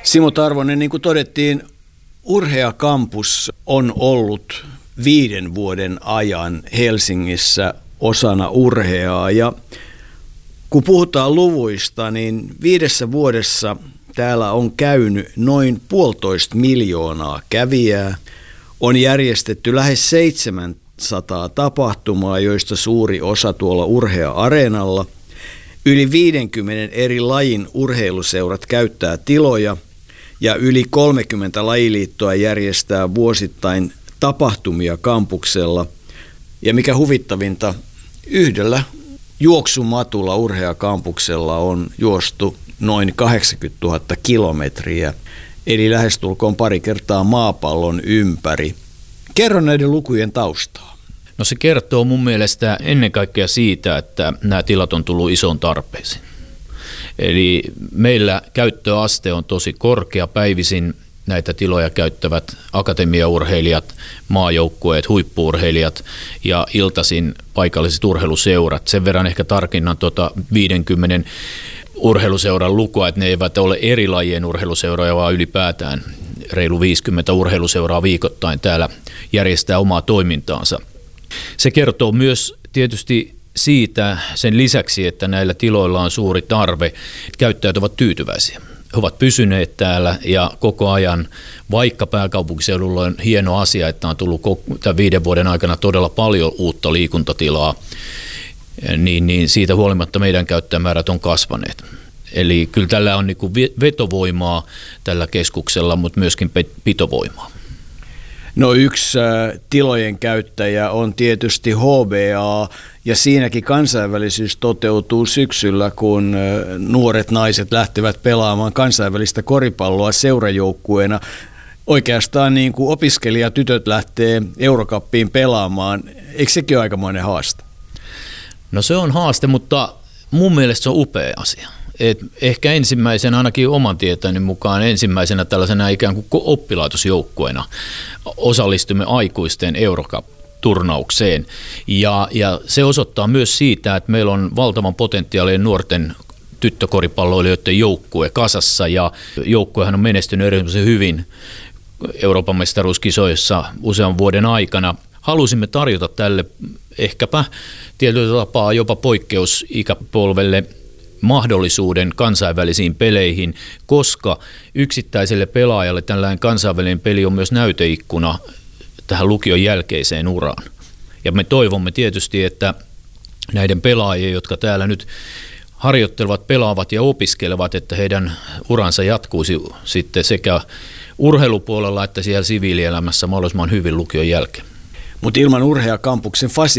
Simo Tarvonen, niin kuin todettiin, Urhea Campus on ollut 5 vuoden ajan Helsingissä osana Urheaa. Ja kun puhutaan luvuista, niin 5 vuodessa täällä on käynyt noin 1,5 miljoonaa kävijää. On järjestetty lähes 700 tapahtumaa, joista suuri osa tuolla Urhea-areenalla. Yli 50 eri lajin urheiluseurat käyttää tiloja ja yli 30 lajiliittoa järjestää vuosittain tapahtumia kampuksella. Ja mikä huvittavinta, yhdellä juoksumatulla Urhea-kampuksella on juostu noin 80 000 kilometriä, eli lähestulkoon 2 kertaa maapallon ympäri. Kerro näiden lukujen taustaa. No se kertoo mun mielestä ennen kaikkea siitä, että nämä tilat on tullut isoon tarpeeseen. Eli meillä käyttöaste on tosi korkea päivisin. Näitä tiloja käyttävät akatemiaurheilijat, maajoukkueet, huippu-urheilijat ja iltaisin paikalliset urheiluseurat. Sen verran ehkä tarkinnan 50 urheiluseuran lukua, että ne eivät ole eri lajien urheiluseuroja, vaan ylipäätään reilu 50 urheiluseuraa viikoittain täällä järjestää omaa toimintaansa. Se kertoo myös tietysti siitä sen lisäksi, että näillä tiloilla on suuri tarve. Käyttäjät ovat tyytyväisiä. He ovat pysyneet täällä ja koko ajan, vaikka pääkaupunkiseudulla on hieno asia, että on tullut tämän 5 vuoden aikana todella paljon uutta liikuntatilaa, niin siitä huolimatta meidän käyttäjämäärät on kasvaneet. Eli kyllä tällä on niin kuin vetovoimaa tällä keskuksella, mutta myöskin pitovoimaa. No yksi tilojen käyttäjä on tietysti HBA, ja siinäkin kansainvälisyys toteutuu syksyllä, kun nuoret naiset lähtevät pelaamaan kansainvälistä koripalloa seurajoukkueena. Oikeastaan niin kuin opiskelijatytöt lähtee Eurocuppiin pelaamaan. Eikö sekin ole aikamoinen haaste? No se on haaste, mutta mun mielestä se on upea asia. Ehkä ensimmäisenä, ainakin oman tietäni mukaan, ensimmäisenä tällaisena ikään kuin oppilaitosjoukkueena osallistumme aikuisten Eurocup-turnaukseen. Ja se osoittaa myös siitä, että meillä on valtavan potentiaalinen nuorten tyttökoripalloilijoiden joukkue kasassa, ja joukkuehan on menestynyt erityisen hyvin Euroopan mestaruuskisoissa usean vuoden aikana. Halusimme tarjota tälle ehkäpä tietyllä tapaa jopa poikkeusikäpolvelle mahdollisuuden kansainvälisiin peleihin, koska yksittäiselle pelaajalle tällainen kansainvälinen peli on myös näyteikkuna tähän lukion jälkeiseen uraan. Ja me toivomme tietysti, että näiden pelaajien, jotka täällä nyt harjoittelevat, pelaavat ja opiskelevat, että heidän uransa jatkuisi sitten sekä urheilupuolella että siellä siviilielämässä mahdollisimman hyvin lukion jälkeen. Mutta ilman Urhea Campuksen